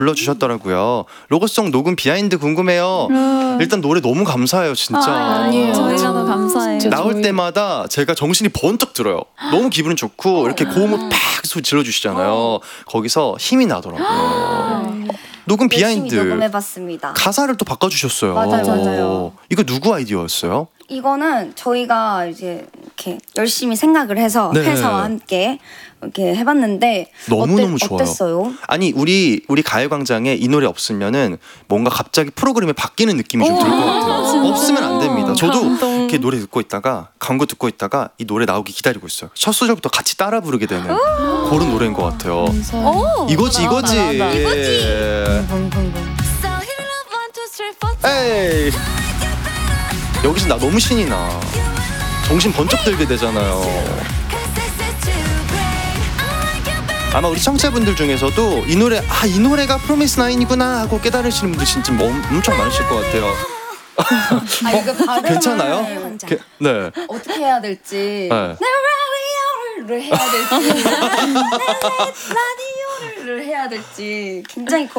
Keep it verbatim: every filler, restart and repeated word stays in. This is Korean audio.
불러주셨더라고요. 로고송 녹음 비하인드 궁금해요. 음. 일단 노래 너무 감사해요, 진짜. 아, 아니에요. 저희가 너무 감사해요. 나올 저희... 때마다 제가 정신이 번쩍 들어요. 너무 기분이 좋고 이렇게 고음을 팍 소리 질러주시잖아요. 거기서 힘이 나더라고요. 녹음 비하인드 녹음해봤습니다. 가사를 또 바꿔주셨어요. 맞아요, 맞아요. 이거 누구 아이디어였어요? 이거는 저희가 이제 이렇게 열심히 생각을 해서 네. 회사와 함께 이렇게 해봤는데 너무너무 어때, 좋아요. 어땠어요? 아니 우리 우리 가요광장에 이 노래 없으면은 뭔가 갑자기 프로그램이 바뀌는 느낌이 좀 들 것 같아요. 진짜? 없으면 안 됩니다. 저도 감동. 이렇게 노래 듣고 있다가 광고 듣고 있다가 이 노래 나오기 기다리고 있어요. 첫 소절부터 같이 따라 부르게 되는 그런 노래인 것 같아요. 오, 이거지 이거지 나온다, 나온다. 이거지. 에이 여기서 나 너무 신이 나. 정신 번쩍 들게 되잖아요. 아마 우리 청취자분들 중에서도 이 노래 아 이 노래가 프로미스 나인이구나 하고 깨달으시는 분들 진짜 엄청 많으실 것 같아요. 아 이거 발음을 괜찮아요? 게, 네. 어떻게 해야 될지 네. 라디오를 해야 될지 라디오를 해야 될지 굉장히